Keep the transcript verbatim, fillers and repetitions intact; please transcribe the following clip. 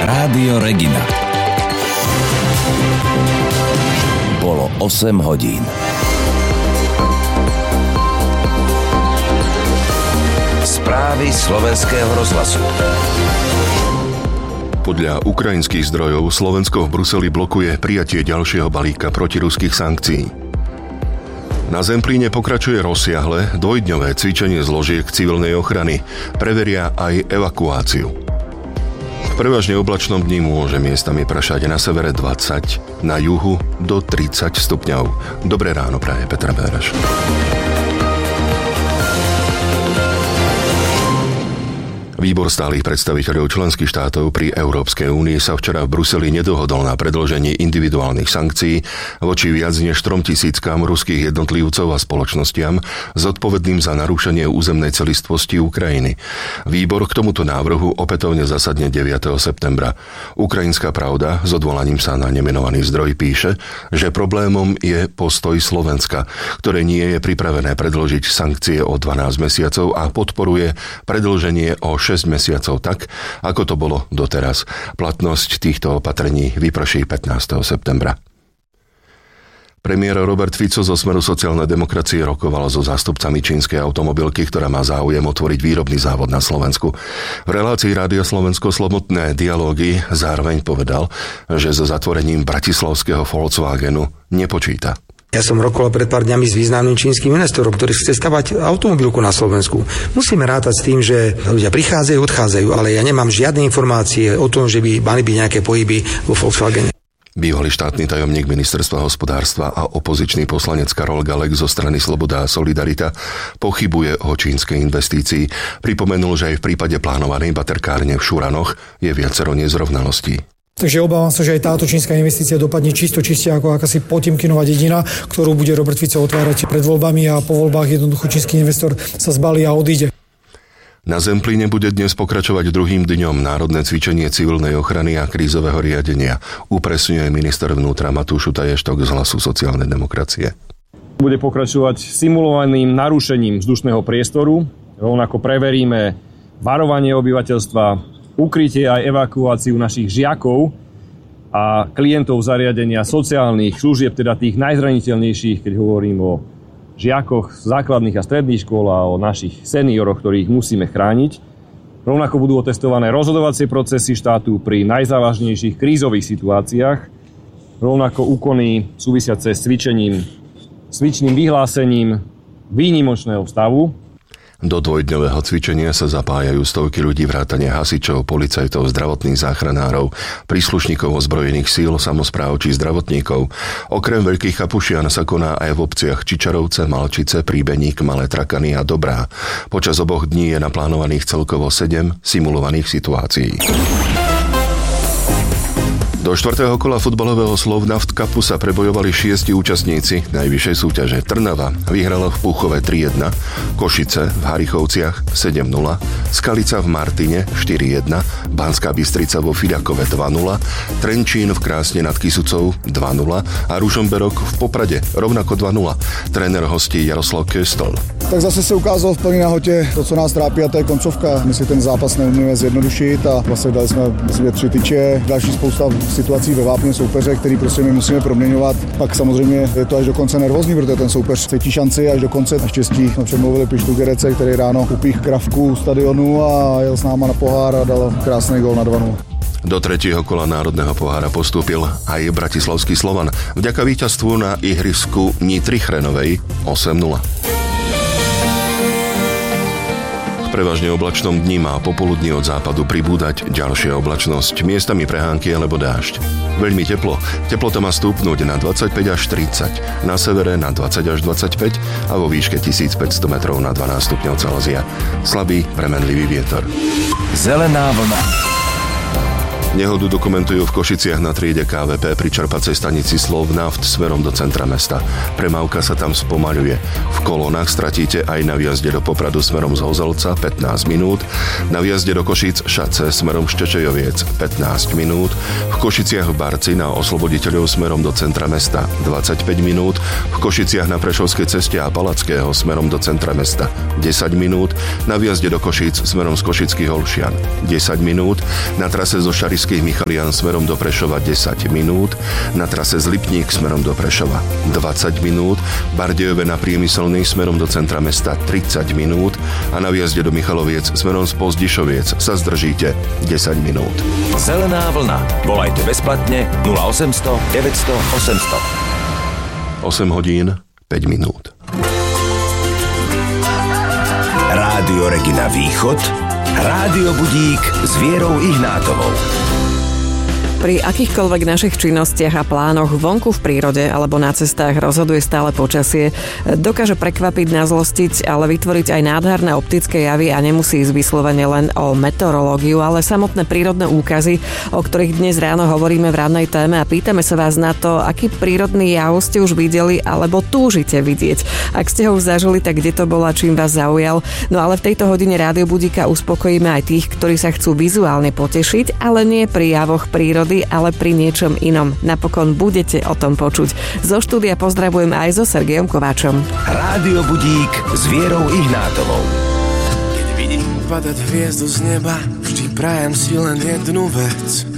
Rádio Regina. Bolo osem hodín. Správy slovenského rozhlasu. Podľa ukrajinských zdrojov Slovensko v Bruseli blokuje prijatie ďalšieho balíka protiruských sankcií. Na Zemplíne pokračuje rozsiahle dvojdňové cvičenie zložiek civilnej ochrany. Preveria aj evakuáciu. V prevažne oblačnom dni môže miestami pršať na severe dvadsať, na juhu do tridsať stupňov. Dobré ráno praje Peter Béraš. Výbor stálych predstaviteľov členských štátov pri Európskej únii sa včera v Bruseli nedohodol na predĺžení individuálnych sankcií voči viac než trom tisíckam ruských jednotlivcov a spoločnostiam zodpovedným za narušenie územnej celistvosti Ukrajiny. Výbor k tomuto návrhu opätovne zasadne deviateho septembra. Ukrajinská pravda s odvolaním sa na nemenovaný zdroj píše, že problémom je postoj Slovenska, ktoré nie je pripravené predĺžiť sankcie o dvanásť mesiacov a podporuje predĺženie o šesť mesiacov tak, ako to bolo doteraz. Platnosť týchto opatrení vyprší pätnásteho septembra. Premiér Robert Fico zo Smeru sociálnej demokracie rokoval so zástupcami čínskej automobilky, ktorá má záujem otvoriť výrobný závod na Slovensku. V relácii Rádia Slovensko Slobodné dialógy zároveň povedal, že so zatvorením bratislavského Volkswagenu nepočíta. Ja som rokoval pred pár dňami s významným čínskym investorom, ktorý chce stavať automobilku na Slovensku. Musíme rátať s tým, že ľudia prichádzajú, odchádzajú, ale ja nemám žiadne informácie o tom, že by mali byť nejaké pohyby vo Volkswagene. Bývalý štátny tajomník ministerstva hospodárstva a opozičný poslanec Karol Galek zo strany Sloboda a Solidarita pochybuje o čínskej investícii. Pripomenul, že aj v prípade plánovanej baterkárne v Šuranoch je viacero nezrovnalostí. Takže obávam sa, že aj táto čínska investícia dopadne čisto čiste ako akási Potemkinová dedina, ktorú bude Robert Fico otvárať pred voľbami a po voľbách jednoducho čínsky investor sa zbalí a odíde. Na Zemplíne bude dnes pokračovať druhým dňom národné cvičenie civilnej ochrany a krízového riadenia, upresňuje minister vnútra Matúš Utaještok z Hlasu sociálnej demokracie. Bude pokračovať simulovaným narušením vzdušného priestoru, rovnako preveríme varovanie obyvateľstva, ukrytie aj evakuáciu našich žiakov a klientov zariadenia sociálnych služieb, teda tých najzraniteľnejších, keď hovorím o žiakoch základných a stredných škôl a o našich senioroch, ktorých musíme chrániť. Rovnako budú otestované rozhodovacie procesy štátu pri najzávažnejších krízových situáciách, rovnako úkony súvisiace s cvičením, cvičným vyhlásením výnimočného stavu. Do dvojdňového cvičenia sa zapájajú stovky ľudí vrátane hasičov, policajtov, zdravotných záchranárov, príslušníkov ozbrojených síl, samospráv či zdravotníkov. Okrem Veľkých Kapušian sa koná aj v obciach Čičarovce, Malčice, Príbeník, Malé Trakany a Dobrá. Počas oboch dní je naplánovaných celkovo sedem simulovaných situácií. Do štvrtého kola futbalového Slovnaft Cupu sa prebojovali šiesti účastníci najvyššej súťaže. Trnava vyhrala v Púchove tri jedna, Košice v Harichovciach sedem nula, Skalica v Martine štyri jedna, Banská Bystrica vo Filiakove dva nula, Trenčín v Krásne nad Kysucou dva nula a Ružomberok v Poprade rovnako dva nula. Tréner hostí Jaroslav Köstl. Tak zase se ukázalo v plné nahotě to, co nás trápí, a to je koncovka. My si ten zápas neumíme zjednodušit a vlastně dali jsme vlastně tři tyče, další spousta situací ve vápně soupeře, který prostě my musíme proměňovat. Pak samozřejmě je to až do konce nervózní, protože ten soupeř cítí šanci až do konce. Naštěstí jsme přemluvili Pištu Gerece, který ráno upích kravku stadionu a jel s náma na pohár a dal krásný gól na dva nula. Do tretieho kola národného pohára postúpil aj bratislavský Slovan vďaka víťazstvu na ihrisku Nitry Chrenovej osem nula. V prevažne oblačnom dni má popoludní od západu pribúdať ďalšia oblačnosť, miestami prehánky alebo dážď. Veľmi teplo. Teplota má stúpnuť na dvadsaťpäť až tridsať, na severe na dvadsať až dvadsaťpäť a vo výške tisícpäťsto metrov na dvanásť stupňov Celzia. Slabý premenlivý vietor. Zelená vlna. Nehodu dokumentujú v Košiciach na triede ká vé pé pri čerpacej stanici Slovnaft smerom do centra mesta. Premávka sa tam spomaľuje. V kolónach stratíte aj na vjazde do Popradu smerom z Hozelca pätnásť minút, na vjazde do Košíc Šace smerom Štečejoviec pätnásť minút, v Košiciach v Barci na Osloboditeľov smerom do centra mesta dvadsaťpäť minút, v Košiciach na Prešovskej ceste a Palackého smerom do centra mesta desať minút, na vjazde do Košíc smerom z Košických Olšian desať minút, na trase zo Šary Spišských Michalian smerom do Prešova desať minút, na trase z Lipník smerom do Prešova dvadsať minút, Bardejove na Priemyselný smerom do centra mesta tridsať minút a na výjazde do Michaloviec smerom z Pozdišoviec sa zdržíte desať minút. Zelená vlna. Volajte bezplatne nula osemsto deväťsto osemsto. osem hodín päť minút. Rádio Regina Východ, Rádio Budík s Vierou Ihnátovou. Pri akýchkoľvek našich činnostiach a plánoch vonku v prírode alebo na cestách rozhoduje stále počasie. Dokáže prekvapiť, nazlostiť, ale vytvoriť aj nádherné optické javy a nemusí ísť vyslovene len o meteorológiu, ale samotné prírodné úkazy, o ktorých dnes ráno hovoríme v rannej téme a pýtame sa vás na to, aký prírodný jav ste už videli alebo túžite vidieť. Ak ste ho už zažili, tak kde to bolo a čím vás zaujal. No ale v tejto hodine Rádio Budíka uspokojíme aj tých, ktorí sa chcú vizuálne potešiť, ale nie pri javoch prírody, ale pri niečom inom. Napokon budete o tom počuť. Zo štúdia pozdravujem aj so Sergejom Kováčom. Rádio Budík s Vierou Ihnátovou. Keď vidím padať hviezdu z neba, vždy prajem si len jednu vec.